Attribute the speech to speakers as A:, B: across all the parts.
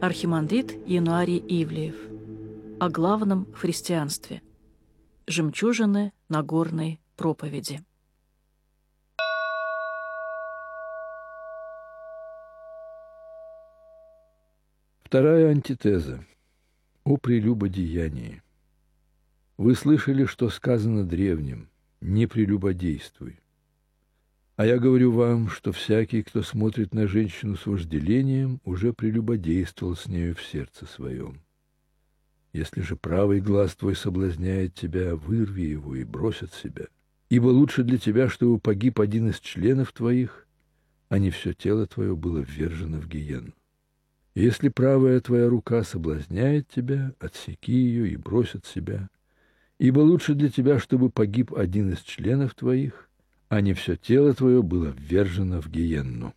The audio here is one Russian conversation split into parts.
A: Архимандрит Януарий Ивлеев. О главном в христианстве. Жемчужины Нагорной проповеди.
B: Вторая антитеза о прелюбодеянии. Вы слышали, что сказано древним: «Не прелюбодействуй». А я говорю вам, что всякий, кто смотрит на женщину с вожделением, уже прелюбодействовал с нею в сердце своем. Если же правый глаз твой соблазняет тебя, вырви его и брось от себя. Ибо лучше для тебя, чтобы погиб один из членов твоих, а не все тело твое было ввержено в гиенну. Если правая твоя рука соблазняет тебя, отсеки ее и брось от себя. Ибо лучше для тебя, чтобы погиб один из членов твоих, а не все тело твое было ввержено в гиенну.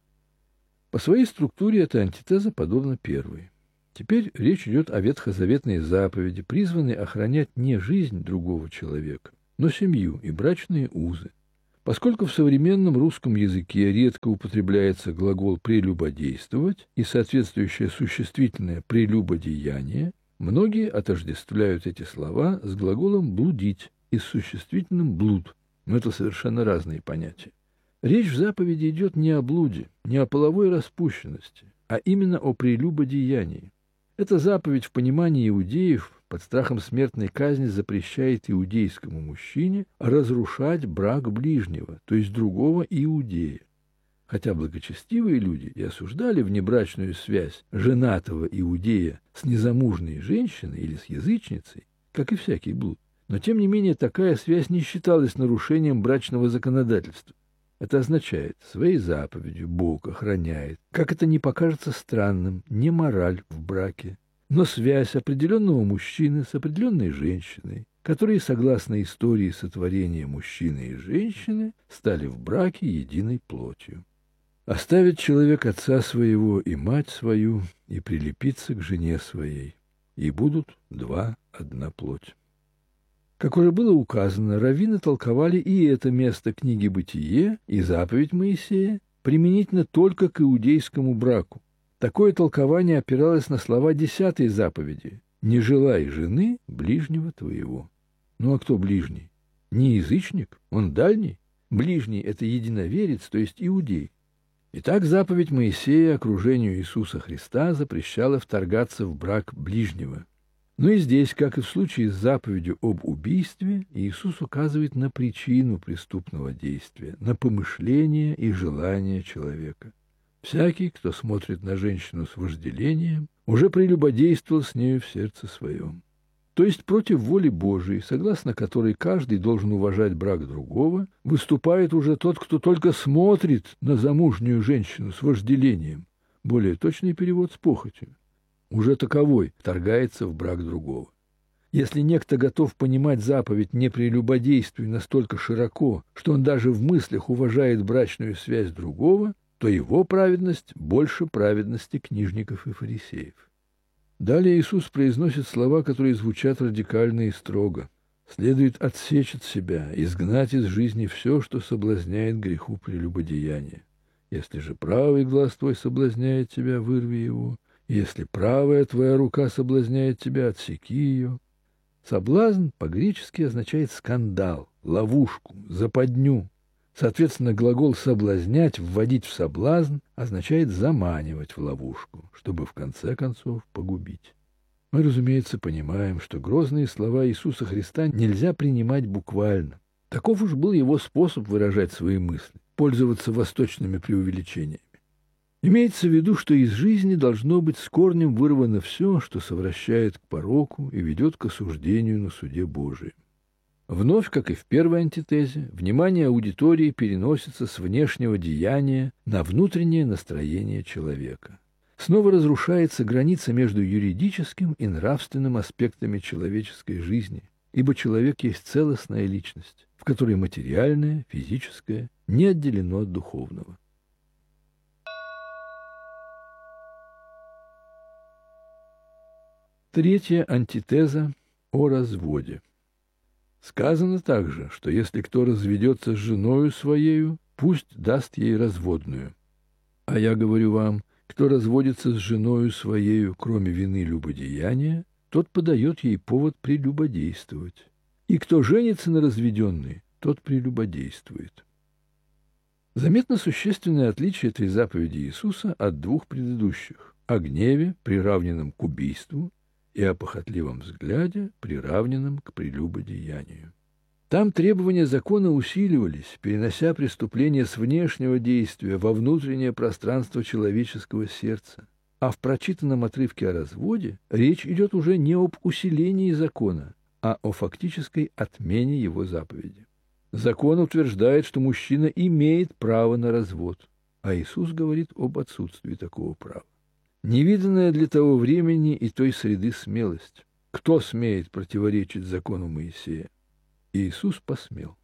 B: По своей структуре эта антитеза подобна первой. Теперь речь идет о ветхозаветной заповеди, призванной охранять не жизнь другого человека, но семью и брачные узы. Поскольку в современном русском языке редко употребляется глагол «прелюбодействовать» и соответствующее существительное «прелюбодеяние», многие отождествляют эти слова с глаголом «блудить» и с существительным «блуд», но это совершенно разные понятия. Речь в заповеди идет не о блуде, не о половой распущенности, а именно о прелюбодеянии. Эта заповедь в понимании иудеев под страхом смертной казни запрещает иудейскому мужчине разрушать брак ближнего, то есть другого иудея. Хотя благочестивые люди и осуждали внебрачную связь женатого иудея с незамужней женщиной или с язычницей, как и всякий блуд, но тем не менее такая связь не считалась нарушением брачного законодательства. Это означает, своей заповедью Бог охраняет, как это не покажется странным, не мораль в браке, но связь определенного мужчины с определенной женщиной, которые, согласно истории сотворения мужчины и женщины, стали в браке единой плотью. Оставит человек отца своего и мать свою, и прилепится к жене своей, и будут два одна плоть. Как уже было указано, раввины толковали и это место книги «Бытие» и заповедь Моисея применительно только к иудейскому браку. Такое толкование опиралось на слова 10 заповеди: «Не желай жены ближнего твоего». Ну а кто ближний? Не язычник, он дальний. Ближний – это единоверец, то есть иудей. Итак, заповедь Моисея окружению Иисуса Христа запрещала вторгаться в брак ближнего. Но и здесь, как и в случае с заповедью об убийстве, Иисус указывает на причину преступного действия, на помышление и желание человека. Всякий, кто смотрит на женщину с вожделением, уже прелюбодействовал с нею в сердце своем. То есть против воли Божией, согласно которой каждый должен уважать брак другого, выступает уже тот, кто только смотрит на замужнюю женщину с вожделением. Более точный перевод – с похотью. Уже таковой вторгается в брак другого. Если некто готов понимать заповедь «не прелюбодействуй» настолько широко, что он даже в мыслях уважает брачную связь другого, то его праведность больше праведности книжников и фарисеев. Далее Иисус произносит слова, которые звучат радикально и строго. Следует отсечь от себя, изгнать из жизни все, что соблазняет греху прелюбодеяния. Если же правый глаз твой соблазняет тебя, вырви его. Если правая твоя рука соблазняет тебя, отсеки ее. Соблазн по-гречески означает скандал, ловушку, западню. Соответственно, глагол «соблазнять», «вводить в соблазн» означает заманивать в ловушку, чтобы в конце концов погубить. Мы, разумеется, понимаем, что грозные слова Иисуса Христа нельзя принимать буквально. Таков уж был его способ выражать свои мысли, пользоваться восточными преувеличениями. Имеется в виду, что из жизни должно быть с корнем вырвано все, что совращает к пороку и ведет к осуждению на суде Божием. Вновь, как и в первой антитезе, внимание аудитории переносится с внешнего деяния на внутреннее настроение человека. Снова разрушается граница между юридическим и нравственным аспектами человеческой жизни, ибо человек есть целостная личность, в которой материальное, физическое не отделено от духовного. Третья антитеза о разводе. Сказано также, что если кто разведется с женою своею, пусть даст ей разводную. А я говорю вам, Кто разводится с женою своею, кроме вины любодеяния, тот подает ей повод прелюбодействовать. И кто женится на разведенной, тот прелюбодействует. Заметно существенное отличие этой заповеди Иисуса от двух предыдущих – о гневе, приравненном к убийству, и о похотливом взгляде, приравненном к прелюбодеянию. Там требования закона усиливались, перенося преступление с внешнего действия во внутреннее пространство человеческого сердца. А в прочитанном отрывке о разводе речь идет уже не об усилении закона, а о фактической отмене его заповеди. Закон утверждает, что мужчина имеет право на развод, а Иисус говорит об отсутствии такого права. Невиданная для того времени и той среды смелость. Кто смеет противоречить закону Моисея? Иисус посмел.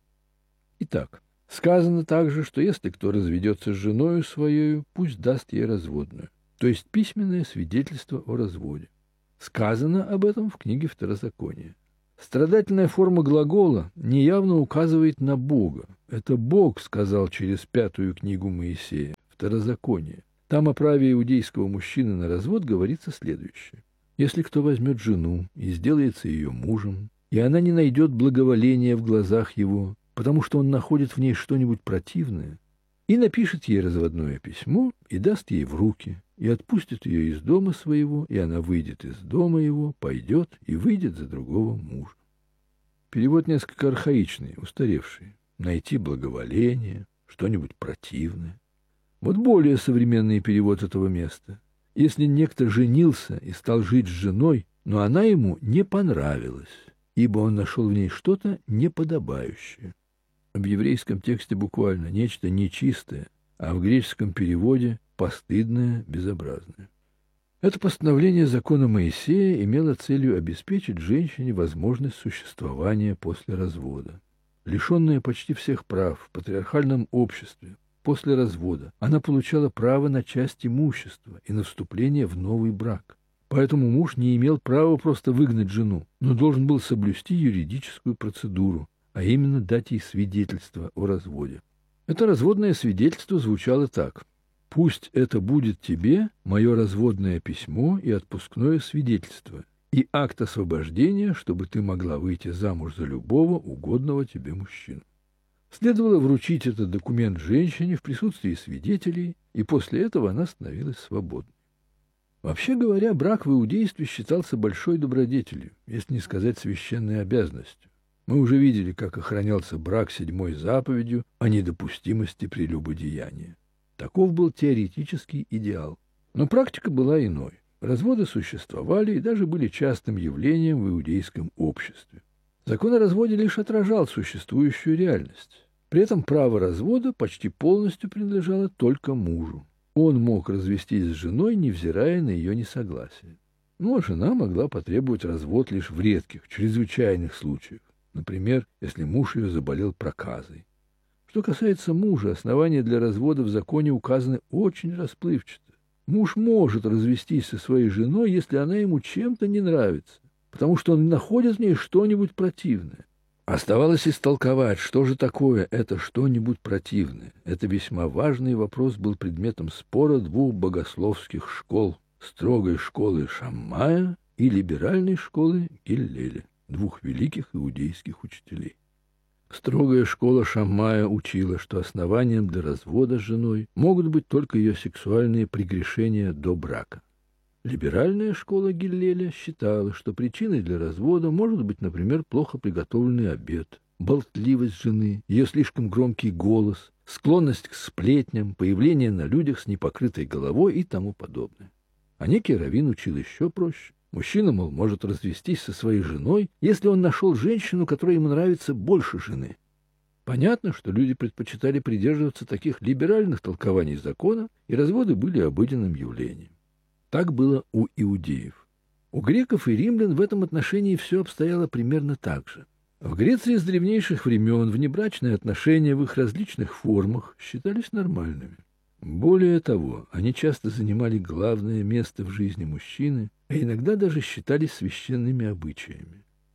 B: Итак, сказано также, что если кто разведется с женою своею, пусть даст ей разводную, то есть письменное свидетельство о разводе. Сказано об этом в книге Второзакония. Страдательная форма глагола неявно указывает на Бога. Это Бог сказал через 5-ю книгу Моисея, Второзаконие. Там о праве иудейского мужчины на развод говорится следующее. Если кто возьмет жену и сделается ее мужем, и она не найдет благоволения в глазах его, потому что он находит в ней что-нибудь противное, и напишет ей разводное письмо, и даст ей в руки, и отпустит ее из дома своего, и она выйдет из дома его, пойдет и выйдет за другого мужа. Перевод несколько архаичный, устаревший. Найти благоволение, что-нибудь противное. Вот более современный перевод этого места. Если некто женился и стал жить с женой, но она ему не понравилась, ибо он нашел в ней что-то неподобающее. В еврейском тексте буквально нечто нечистое, а в греческом переводе постыдное, безобразное. Это постановление закона Моисея имело целью обеспечить женщине возможность существования после развода. Лишенная почти всех прав в патриархальном обществе, после развода она получала право на часть имущества и на вступление в новый брак. Поэтому муж не имел права просто выгнать жену, но должен был соблюсти юридическую процедуру, а именно дать ей свидетельство о разводе. Это разводное свидетельство звучало так: «Пусть это будет тебе мое разводное письмо и отпускное свидетельство, и акт освобождения, чтобы ты могла выйти замуж за любого угодного тебе мужчину». Следовало вручить этот документ женщине в присутствии свидетелей, и после этого она становилась свободной. Вообще говоря, брак в иудействе считался большой добродетелью, если не сказать священной обязанностью. Мы уже видели, как охранялся брак 7-й заповедью о недопустимости прелюбодеяния. Таков был теоретический идеал. Но практика была иной. Разводы существовали и даже были частым явлением в иудейском обществе. Закон о разводе лишь отражал существующую реальность. При этом право развода почти полностью принадлежало только мужу. Он мог развестись с женой, невзирая на ее несогласие. Но жена могла потребовать развод лишь в редких, чрезвычайных случаях. Например, если муж ее заболел проказой. Что касается мужа, основания для развода в законе указаны очень расплывчато. Муж может развестись со своей женой, если она ему чем-то не нравится, потому что он находит в ней что-нибудь противное. Оставалось истолковать, что же такое это что-нибудь противное. Это весьма важный вопрос был предметом спора двух богословских школ – строгой школы Шаммая и либеральной школы Гиллеля, двух великих иудейских учителей. Строгая школа Шаммая учила, что основанием для развода с женой могут быть только ее сексуальные прегрешения до брака. Либеральная школа Гиллеля считала, что причиной для развода может быть, например, плохо приготовленный обед, болтливость жены, ее слишком громкий голос, склонность к сплетням, появление на людях с непокрытой головой и тому подобное. А некий раввин учил еще проще. Мужчина, мол, может развестись со своей женой, если он нашел женщину, которая ему нравится больше жены. Понятно, что люди предпочитали придерживаться таких либеральных толкований закона, и разводы были обыденным явлением. Так было у иудеев. У греков и римлян в этом отношении все обстояло примерно так же. В Греции с древнейших времен внебрачные отношения в их различных формах считались нормальными. Более того, они часто занимали главное место в жизни мужчины, а иногда даже считались священными обычаями.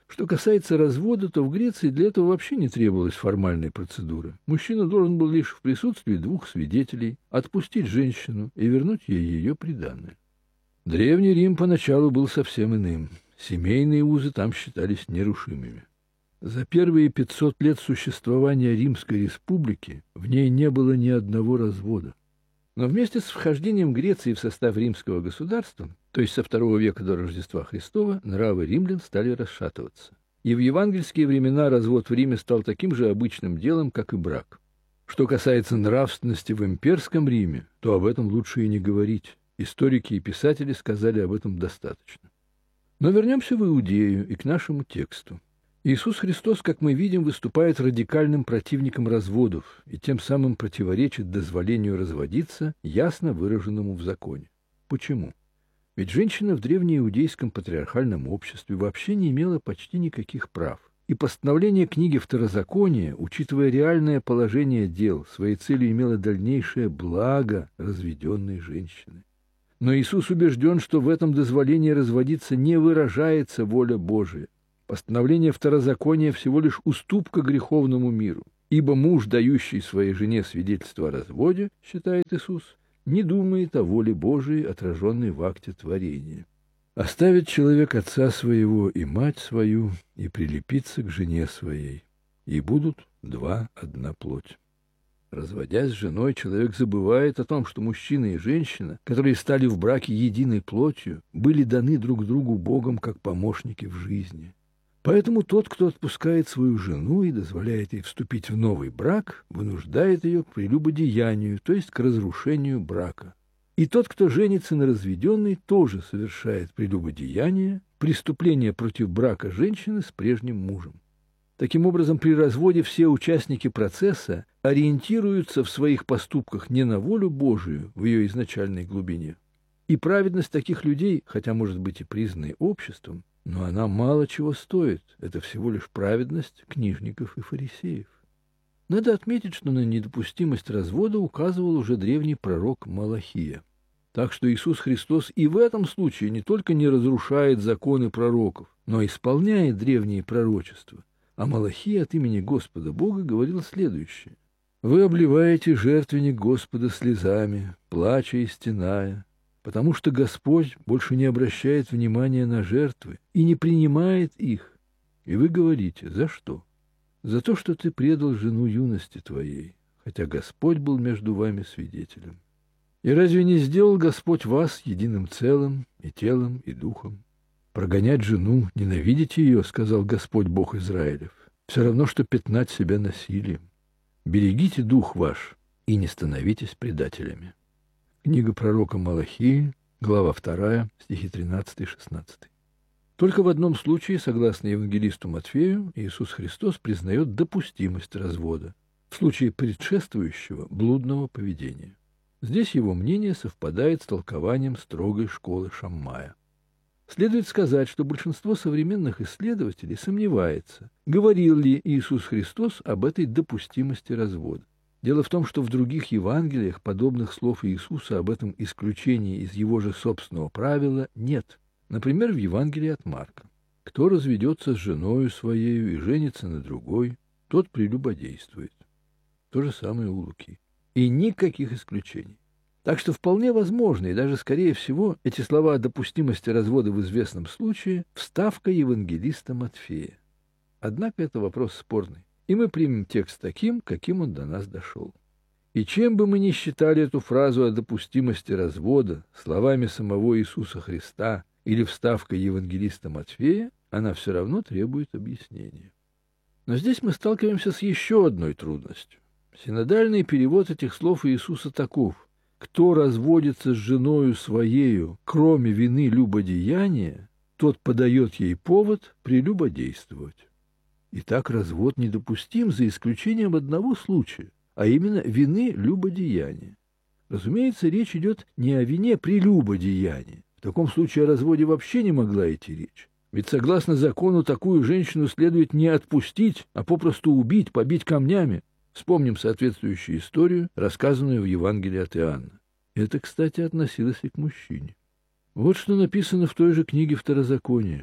B: Что касается развода, то в Греции для этого вообще не требовалась формальной процедуры. Мужчина должен был лишь в присутствии двух свидетелей отпустить женщину и вернуть ей ее приданое. Древний Рим поначалу был совсем иным. Семейные узы там считались нерушимыми. За первые 500 лет существования Римской республики в ней не было ни одного развода. Но вместе с вхождением Греции в состав римского государства, то есть со II века до Рождества Христова, нравы римлян стали расшатываться. И в евангельские времена развод в Риме стал таким же обычным делом, как и брак. Что касается нравственности в имперском Риме, то об этом лучше и не говорить. Историки и писатели сказали об этом достаточно. Но вернемся в Иудею и к нашему тексту. Иисус Христос, как мы видим, выступает радикальным противником разводов и тем самым противоречит дозволению разводиться, ясно выраженному в законе. Почему? Ведь женщина в древнеиудейском патриархальном обществе вообще не имела почти никаких прав. И постановление книги Второзакония, учитывая реальное положение дел, своей целью имело дальнейшее благо разведенной женщины. Но Иисус убежден, что в этом дозволении разводиться не выражается воля Божия. Постановление Второзакония всего лишь уступка греховному миру, ибо муж, дающий своей жене свидетельство о разводе, считает Иисус, не думает о воле Божией, отраженной в акте творения. Оставит человек отца своего и мать свою, и прилепится к жене своей, и будут два одна плоть. Разводясь с женой, человек забывает о том, что мужчина и женщина, которые стали в браке единой плотью, были даны друг другу Богом как помощники в жизни. Поэтому тот, кто отпускает свою жену и дозволяет ей вступить в новый брак, вынуждает ее к прелюбодеянию, то есть к разрушению брака. И тот, кто женится на разведенной, тоже совершает прелюбодеяние, преступление против брака женщины с прежним мужем. Таким образом, при разводе все участники процесса ориентируются в своих поступках не на волю Божию в ее изначальной глубине. И праведность таких людей, хотя может быть и признанной обществом, но она мало чего стоит. Это всего лишь праведность книжников и фарисеев. Надо отметить, что на недопустимость развода указывал уже древний пророк Малахия. Так что Иисус Христос и в этом случае не только не разрушает законы пророков, но исполняет древние пророчества. А Малахия от имени Господа Бога говорил следующее. «Вы обливаете жертвенник Господа слезами, плача и стеная, потому что Господь больше не обращает внимания на жертвы и не принимает их. И вы говорите, за что? За то, что ты предал жену юности твоей, хотя Господь был между вами свидетелем. И разве не сделал Господь вас единым целым и телом, и духом? Прогонять жену, ненавидеть ее, сказал Господь Бог Израилев, все равно, что пятнать себя насилием. Берегите дух ваш и не становитесь предателями». Книга пророка Малахии, глава 2, стихи 13-16. Только в одном случае, согласно евангелисту Матфею, Иисус Христос признает допустимость развода, в случае предшествующего блудного поведения. Здесь его мнение совпадает с толкованием строгой школы Шаммая. Следует сказать, что большинство современных исследователей сомневается, говорил ли Иисус Христос об этой допустимости развода. Дело в том, что в других Евангелиях подобных слов Иисуса об этом исключении из его же собственного правила нет. Например, в Евангелии от Марка. «Кто разведется с женою своею и женится на другой, тот прелюбодействует». То же самое у Луки. И никаких исключений. Так что вполне возможно, и даже скорее всего, эти слова о допустимости развода в известном случае – вставка евангелиста Матфея. Однако это вопрос спорный. И мы примем текст таким, каким он до нас дошел. И чем бы мы ни считали эту фразу о допустимости развода словами самого Иисуса Христа или вставкой евангелиста Матфея, она все равно требует объяснения. Но здесь мы сталкиваемся с еще одной трудностью. Синодальный перевод этих слов Иисуса таков: «Кто разводится с женою своею, кроме вины любодеяния, тот подает ей повод прелюбодействовать». Итак, развод недопустим за исключением одного случая, а именно вины любодеяния. Разумеется, речь идет не о вине прелюбодеяния. В таком случае о разводе вообще не могла идти речь. Ведь согласно закону такую женщину следует не отпустить, а попросту убить, побить камнями. Вспомним соответствующую историю, рассказанную в Евангелии от Иоанна. Это, кстати, относилось и к мужчине. Вот что написано в той же книге Второзакония.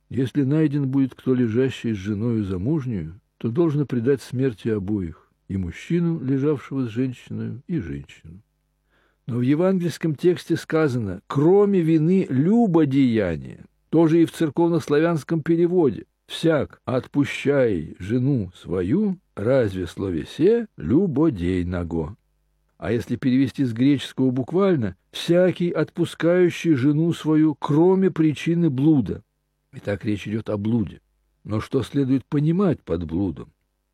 B: Если найден будет кто лежащий с женою замужнюю, то должно предать смерти обоих, и мужчину, лежавшего с женщиной, и женщину. Но в евангельском тексте сказано «кроме вины любодеяния». Тоже и в церковнославянском переводе. «Всяк, отпущай жену свою, разве слове се любодейного». А если перевести с греческого буквально, «всякий, отпускающий жену свою, кроме причины блуда». Итак, речь идет о блуде. Но что следует понимать под блудом?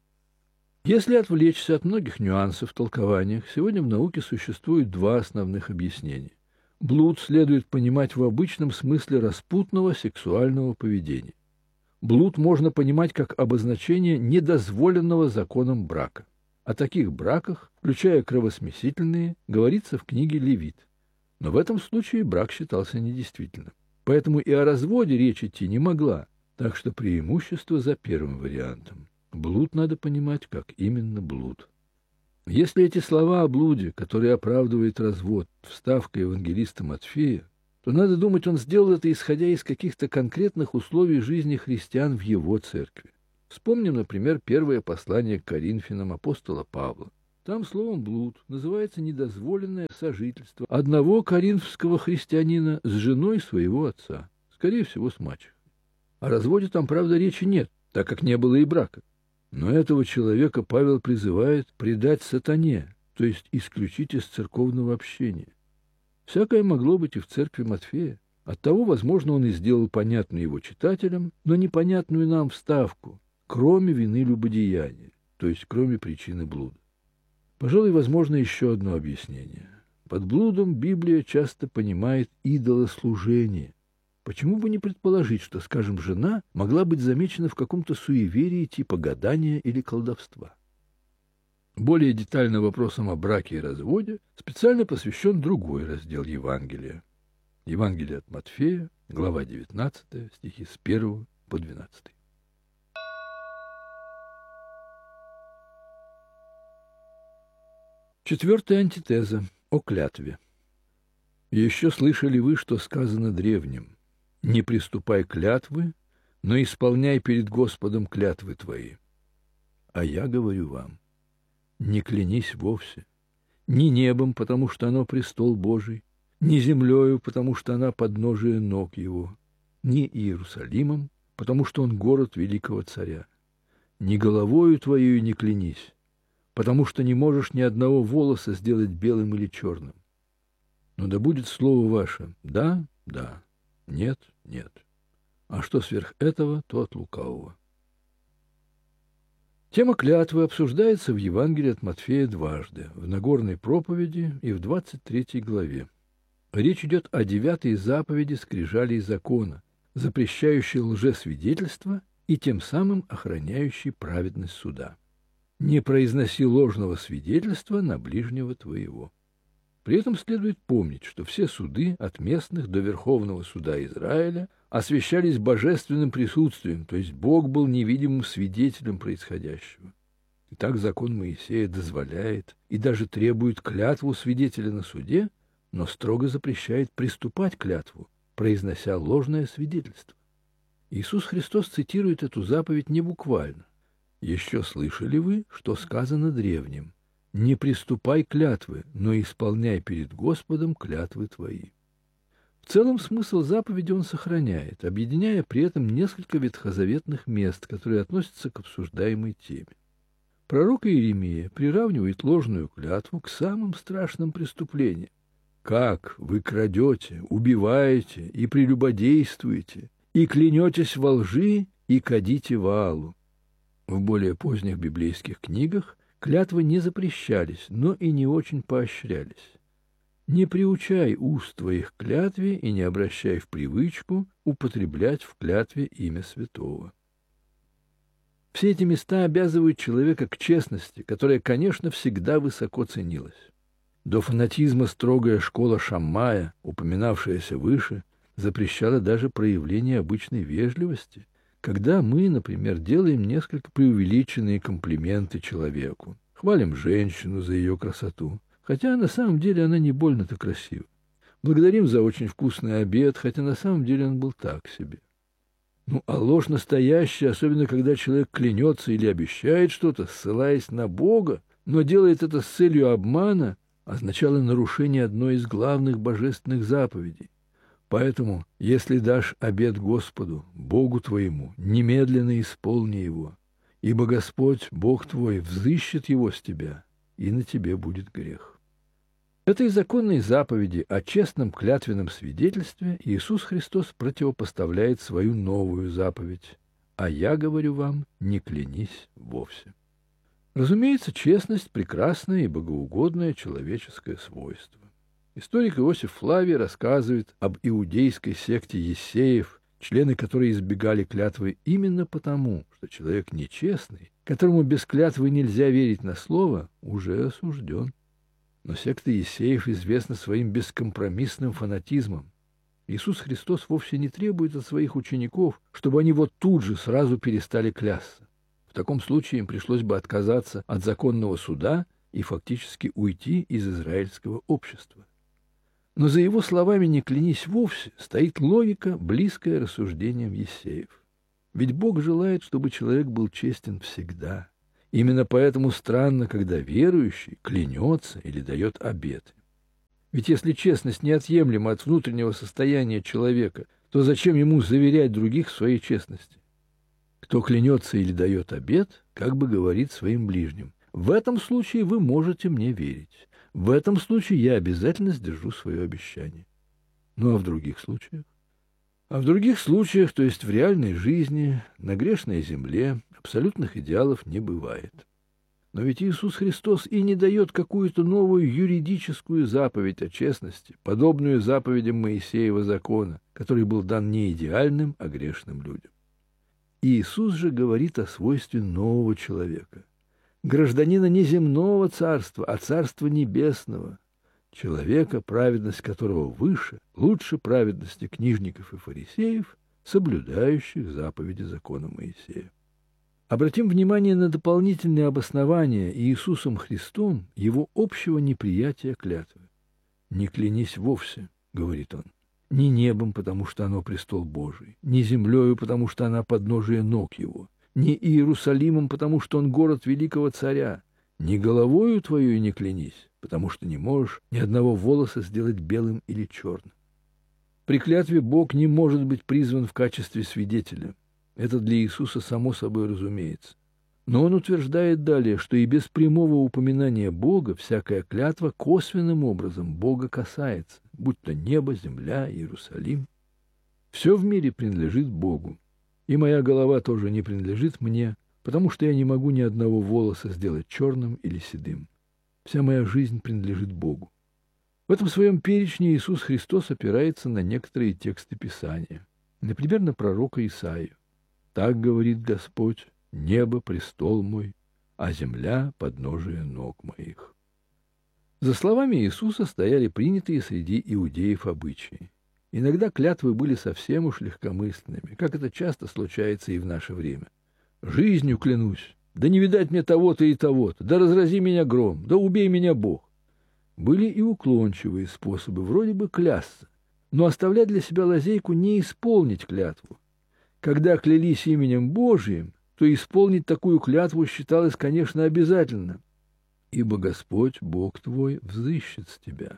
B: Если отвлечься от многих нюансов в толкованиях, сегодня в науке существует два основных объяснения. Блуд следует понимать в обычном смысле распутного сексуального поведения. Блуд можно понимать как обозначение недозволенного законом брака. О таких браках, включая кровосмесительные, говорится в книге Левит. Но в этом случае брак считался недействительным. Поэтому и о разводе речь идти не могла, так что преимущество за первым вариантом. Блуд надо понимать как именно блуд. Если эти слова о блуде, который оправдывает развод, вставка евангелиста Матфея, то надо думать, он сделал это, исходя из каких-то конкретных условий жизни христиан в его церкви. Вспомним, например, первое послание к Коринфянам апостола Павла. Там словом «блуд» называется недозволенное сожительство одного коринфского христианина с женой своего отца, скорее всего, с мачехой. О разводе там, правда, речи нет, так как не было и брака. Но этого человека Павел призывает предать сатане, то есть исключить из церковного общения. Всякое могло быть и в церкви Матфея. Оттого, возможно, он и сделал понятную его читателям, но непонятную нам вставку, кроме вины любодеяния, то есть кроме причины блуда. Пожалуй, возможно еще одно объяснение. Под блудом Библия часто понимает идолослужение. Почему бы не предположить, что, скажем, жена могла быть замечена в каком-то суеверии типа гадания или колдовства? Более детально вопросам о браке и разводе специально посвящен другой раздел Евангелия. Евангелие от Матфея, глава 19, стихи с 1 по 12. Четвертая антитеза о клятве. «Еще слышали вы, что сказано древним: не приступай клятвы, но исполняй перед Господом клятвы твои. А я говорю вам, не клянись вовсе, ни небом, потому что оно престол Божий, ни землею, потому что она подножие ног его, ни Иерусалимом, потому что он город великого царя. Ни головою твоею не клянись, потому что не можешь ни одного волоса сделать белым или черным. Но да будет слово ваше «да, да», «нет, нет». А что сверх этого, то от лукавого. Тема клятвы обсуждается в Евангелии от Матфея дважды, в Нагорной проповеди и в 23 главе. Речь идет о 9 заповеди скрижалей закона, запрещающей лжесвидетельство и тем самым охраняющей праведность суда. «Не произноси ложного свидетельства на ближнего твоего». При этом следует помнить, что все суды, от местных до Верховного суда Израиля, освящались божественным присутствием, то есть Бог был невидимым свидетелем происходящего. И так закон Моисея дозволяет и даже требует клятву свидетеля на суде, но строго запрещает приступать к клятву, произнося ложное свидетельство. Иисус Христос цитирует эту заповедь не буквально. «Еще слышали вы, что сказано древним: не приступай клятвы, но исполняй перед Господом клятвы твои». В целом смысл заповеди он сохраняет, объединяя при этом несколько ветхозаветных мест, которые относятся к обсуждаемой теме. Пророк Иеремия приравнивает ложную клятву к самым страшным преступлениям. «Как вы крадете, убиваете и прелюбодействуете, и клянетесь во лжи, и кадите Ваалу». В более поздних библейских книгах клятвы не запрещались, но и не очень поощрялись. «Не приучай уст твоих к клятве и не обращай в привычку употреблять в клятве имя святого». Все эти места обязывают человека к честности, которая, конечно, всегда высоко ценилась. До фанатизма строгая школа Шаммая, упоминавшаяся выше, запрещала даже проявление обычной вежливости, когда мы, например, делаем несколько преувеличенные комплименты человеку, хвалим женщину за ее красоту, хотя на самом деле она не больно-то красива. Благодарим за очень вкусный обед, хотя на самом деле он был так себе. А ложь настоящая, особенно когда человек клянется или обещает что-то, ссылаясь на Бога, но делает это с целью обмана, означало нарушение одной из главных божественных заповедей. Поэтому, если дашь обет Господу, Богу твоему, немедленно исполни его, ибо Господь, Бог твой, взыщет его с тебя, и на тебе будет грех. Этой законной заповеди о честном клятвенном свидетельстве Иисус Христос противопоставляет свою новую заповедь: «А я говорю вам, не клянись вовсе». Разумеется, честность – прекрасное и богоугодное человеческое свойство. Историк Иосиф Флавий рассказывает об иудейской секте ессеев, члены которой избегали клятвы именно потому, что человек нечестный, которому без клятвы нельзя верить на слово, уже осужден. Но секта ессеев известна своим бескомпромиссным фанатизмом. Иисус Христос вовсе не требует от своих учеников, чтобы они вот тут же сразу перестали клясться. В таком случае им пришлось бы отказаться от законного суда и фактически уйти из израильского общества. Но за его словами «не клянись вовсе» стоит логика, близкая рассуждениям ессеев. Ведь Бог желает, чтобы человек был честен всегда. Именно поэтому странно, когда верующий клянется или дает обеты. Ведь если честность неотъемлема от внутреннего состояния человека, то зачем ему заверять других в своей честности? Кто клянется или дает обет, как бы говорит своим ближним: в этом случае вы можете мне верить. В этом случае я обязательно сдержу свое обещание. А в других случаях? А в других случаях, то есть в реальной жизни, на грешной земле, абсолютных идеалов не бывает. Но ведь Иисус Христос и не дает какую-то новую юридическую заповедь о честности, подобную заповедям Моисеева закона, который был дан не идеальным, а грешным людям. Иисус же говорит о свойстве нового человека, гражданина не земного царства, а царства небесного, человека, праведность которого выше, лучше праведности книжников и фарисеев, соблюдающих заповеди закона Моисея. Обратим внимание на дополнительное обоснование Иисусом Христом его общего неприятия клятвы. «Не клянись вовсе», — говорит он, — «ни небом, потому что оно престол Божий, ни землею, потому что она подножие ног его, ни Иерусалимом, потому что он город великого царя, ни головою твою не клянись, потому что не можешь ни одного волоса сделать белым или черным». При клятве Бог не может быть призван в качестве свидетеля. Это для Иисуса само собой разумеется. Но он утверждает далее, что и без прямого упоминания Бога всякая клятва косвенным образом Бога касается, будь то небо, земля, Иерусалим. Все в мире принадлежит Богу, и моя голова тоже не принадлежит мне, потому что я не могу ни одного волоса сделать черным или седым. Вся моя жизнь принадлежит Богу. В этом своем перечне Иисус Христос опирается на некоторые тексты Писания, например, на пророка Исаию. «Так говорит Господь, небо — престол мой, а земля — подножие ног моих». За словами Иисуса стояли принятые среди иудеев обычаи. Иногда клятвы были совсем уж легкомысленными, как это часто случается и в наше время. «Жизнью клянусь, да не видать мне того-то и того-то, да разрази меня гром, да убей меня Бог». Были и уклончивые способы вроде бы клясться, но оставлять для себя лазейку не исполнить клятву. Когда клялись именем Божиим, то исполнить такую клятву считалось, конечно, обязательно, ибо Господь, Бог твой, взыщет с тебя.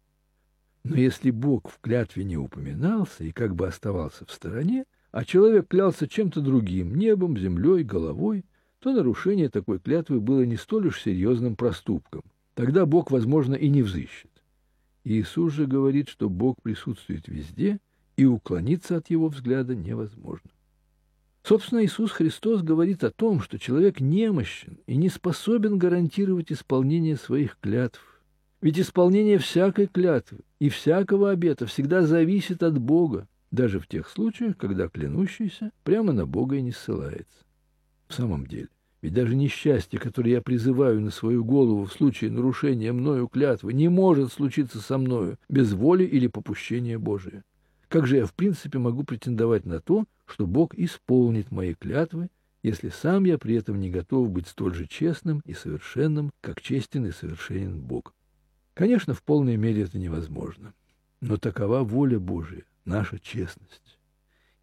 B: Но если Бог в клятве не упоминался и как бы оставался в стороне, а человек клялся чем-то другим, небом, землей, головой, то нарушение такой клятвы было не столь уж серьезным проступком. Тогда Бог, возможно, и не взыщет. Иисус же говорит, что Бог присутствует везде, и уклониться от его взгляда невозможно. Собственно, Иисус Христос говорит о том, что человек немощен и не способен гарантировать исполнение своих клятв. Ведь исполнение всякой клятвы и всякого обета всегда зависит от Бога, даже в тех случаях, когда клянущийся прямо на Бога и не ссылается. В самом деле, ведь даже несчастье, которое я призываю на свою голову в случае нарушения мною клятвы, не может случиться со мною без воли или попущения Божия. Как же я в принципе могу претендовать на то, что Бог исполнит мои клятвы, если сам я при этом не готов быть столь же честным и совершенным, как честен и совершенен Бог? Конечно, в полной мере это невозможно, но такова воля Божия, наша честность.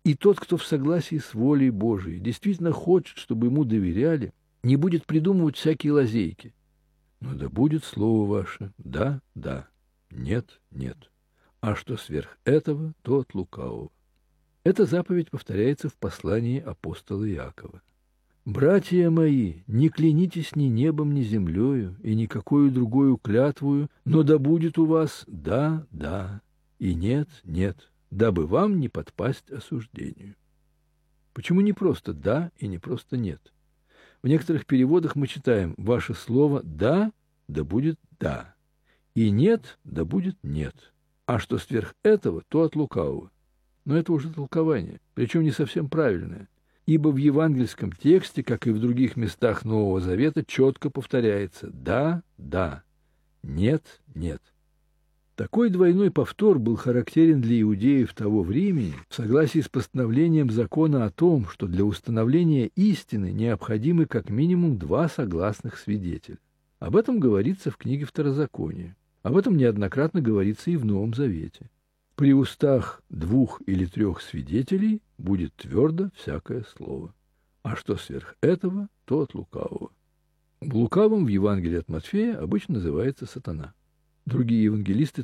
B: И тот, кто в согласии с волей Божией действительно хочет, чтобы ему доверяли, не будет придумывать всякие лазейки. Но да будет слово ваше «да, да», «нет, нет». А что сверх этого, то от лукавого. Эта заповедь повторяется в послании апостола Иакова. «Братья мои, не клянитесь ни небом, ни землею, и никакую другую клятвую, но да будет у вас «да, да» и «нет, нет», дабы вам не подпасть осуждению». Почему не просто «да» и не просто «нет»? В некоторых переводах мы читаем «ваше слово «да», да будет «да», и «нет», да будет «нет». А что сверх этого, то от лукавого. Но это уже толкование, причем не совсем правильное, ибо в евангельском тексте, как и в других местах Нового Завета, четко повторяется «да, да», «нет, нет». Такой двойной повтор был характерен для иудеев того времени в согласии с постановлением закона о том, что для установления истины необходимы как минимум 2 согласных свидетеля. Об этом говорится в книге Второзакония. Об этом неоднократно говорится и в Новом Завете. При устах 2 или 3 свидетелей будет твердо всякое слово. А что сверх этого, то от лукавого. Лукавым в Евангелии от Матфея обычно называется сатана. Другие евангелисты